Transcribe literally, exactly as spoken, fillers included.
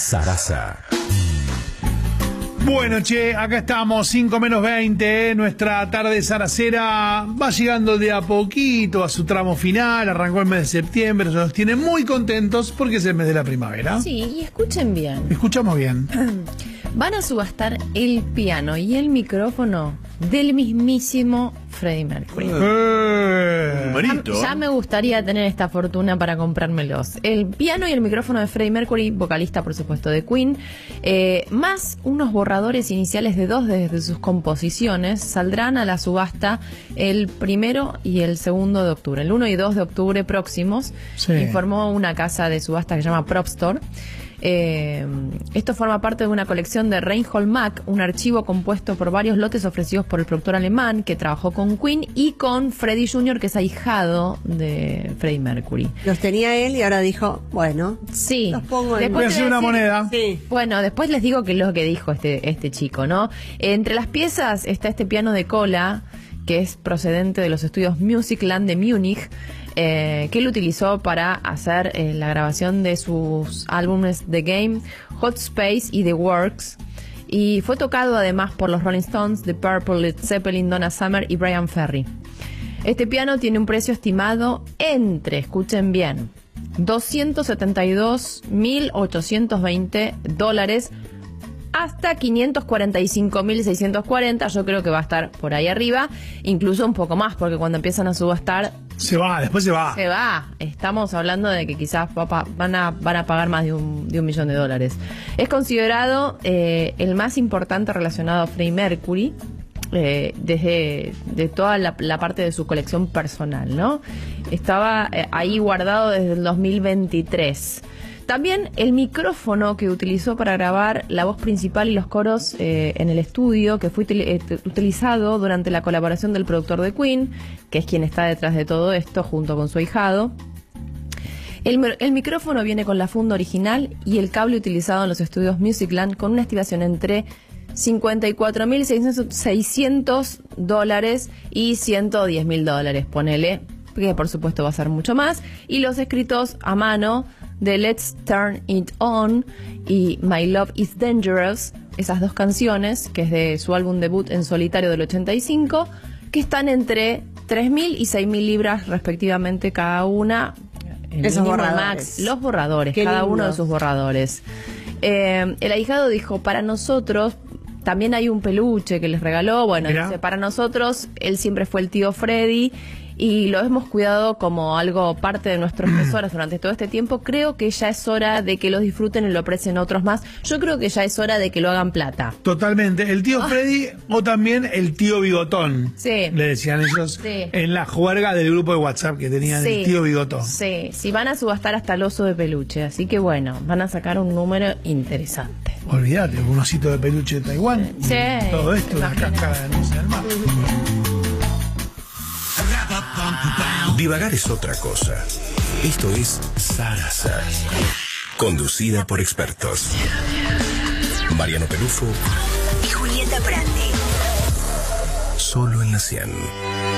Sarasa. Bueno, che, acá estamos, cinco menos veinte, ¿eh? Nuestra tarde zaracera va llegando de a poquito a su tramo final, arrancó el mes de septiembre, eso nos tiene muy contentos porque es el mes de la primavera. Sí, y escuchen bien. Escuchamos bien. Van a subastar el piano y el micrófono del mismísimo Freddie Mercury. Eh, ya, ya me gustaría tener esta fortuna para comprármelos. El piano y el micrófono de Freddie Mercury, vocalista por supuesto de Queen, eh, más unos borradores iniciales de dos de, de sus composiciones, saldrán a la subasta el primero y el segundo de octubre. El uno y dos de octubre próximos, sí. Informó una casa de subasta que se llama Prop Store. Eh, esto forma parte de una colección de Reinhold Mack, un archivo compuesto por varios lotes ofrecidos por el productor alemán que trabajó con Queen y con Freddie junior, que es ahijado de Freddie Mercury. Los tenía él y ahora dijo, bueno, sí, los pongo en... Voy a hacer una decir, moneda. Sí. Bueno, después les digo qué es lo que dijo este, este chico, ¿no? Entre las piezas está este piano de cola, que es procedente de los estudios Musicland de Múnich, eh, que él utilizó para hacer eh, la grabación de sus álbumes The Game, Hot Space y The Works. Y fue tocado además por los Rolling Stones, The Purple, Led Zeppelin, Donna Summer y Bryan Ferry. Este piano tiene un precio estimado entre, escuchen bien, doscientos setenta y dos mil ochocientos veinte dólares hasta quinientos cuarenta y cinco mil seiscientos cuarenta. Yo creo que va a estar por ahí arriba, incluso un poco más, porque cuando empiezan a subastar Se va, después se va. se va. Estamos hablando de que quizás van a, van a pagar más de un, de un millón de dólares. Es considerado eh, el más importante relacionado a Freddie Mercury, eh, desde de toda la, la parte de su colección personal, ¿no? Estaba eh, ahí guardado desde el dos mil veintitrés. También el micrófono que utilizó para grabar la voz principal y los coros eh, en el estudio, que fue util eh, utilizado durante la colaboración del productor de Queen, que es quien está detrás de todo esto, junto con su ahijado. El, el micrófono viene con la funda original y el cable utilizado en los estudios Musicland, con una estimación entre cincuenta y cuatro mil seiscientos dólares y ciento diez mil dólares, ponele, que por supuesto va a ser mucho más. Y los escritos a mano de Let's Turn It On y My Love Is Dangerous, esas dos canciones, que es de su álbum debut en solitario del ochenta y cinco, que están entre tres mil y seis mil libras respectivamente cada una. El Esos mínimo, borradores. Max, los borradores, Qué cada lindo. uno de sus borradores. Eh, el ahijado dijo, para nosotros, también hay un peluche que les regaló, bueno, dice, para nosotros, él siempre fue el tío Freddy, y lo hemos cuidado como algo parte de nuestros tesoros durante todo este tiempo. Creo que ya es hora de que los disfruten y lo aprecien otros más. Yo creo que ya es hora de que lo hagan plata. Totalmente. El tío Freddy o también el tío Bigotón. Sí. Le decían ellos Sí. en la juerga del grupo de WhatsApp que tenían Sí. el tío Bigotón. Sí, sí, van a subastar hasta el oso de peluche, así que bueno, van a sacar un número interesante. Olvídate, un osito de peluche de Taiwán. Sí. Y todo esto, una Imagínate. cascada de nuez del mar. Divagar es otra cosa. Esto es Sarasa. Conducida por expertos. Mariano Pelufo y Julieta Prandi. solo en la cien.